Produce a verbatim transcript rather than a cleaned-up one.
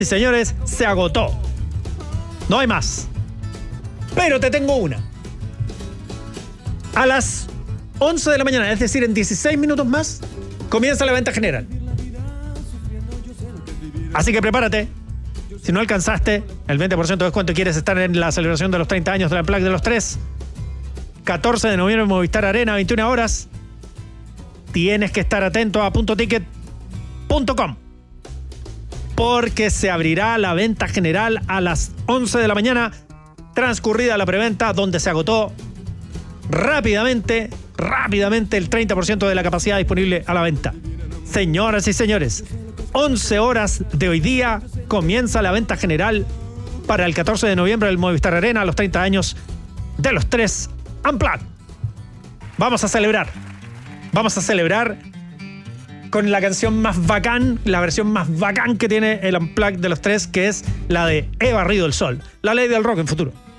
y señores, se agotó. No hay más. Pero te tengo una. A las once de la mañana, es decir, en dieciséis minutos más, comienza la venta general. Así que prepárate. Si no alcanzaste el veinte por ciento de descuento y quieres estar en la celebración de los treinta años de la Unplugged de los tres, catorce de noviembre en Movistar Arena, veintiuna horas, tienes que estar atento a punto ticket punto com porque se abrirá la venta general a las once de la mañana, transcurrida la preventa, donde se agotó rápidamente, rápidamente el treinta por ciento de la capacidad disponible a la venta. Señoras y señores, once horas de hoy día comienza la venta general para el catorce de noviembre del Movistar Arena, a los treinta años de los tres Unplugged. Vamos a celebrar. Vamos a celebrar con la canción más bacán, la versión más bacán que tiene el Unplugged de los tres, que es la de He barrido el sol, la ley del rock en futuro.